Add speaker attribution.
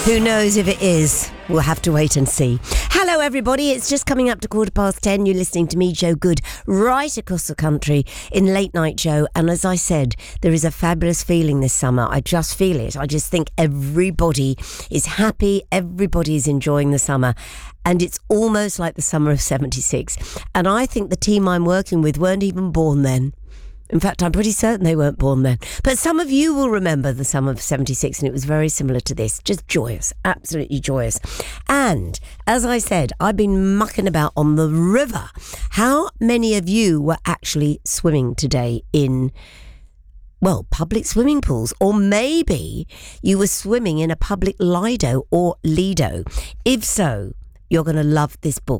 Speaker 1: Who knows if it is? We'll have to wait and see. Hello, everybody. It's just coming up to 10:15. You're listening to me, Joe Good, right across the country in Late Night Joe. And as I said, there is a fabulous feeling this summer. I just feel it. I just think everybody is happy. Everybody is enjoying the summer. And it's almost like the summer of 76. And I think the team I'm working with weren't even born then. In fact, I'm pretty certain they weren't born then. But some of you will remember the summer of 76, and it was very similar to this. Just joyous, absolutely joyous. And as I said, I've been mucking about on the river. How many of you were actually swimming today in, well, public swimming pools? Or maybe you were swimming in a public Lido or Lido. If so, you're going to love this book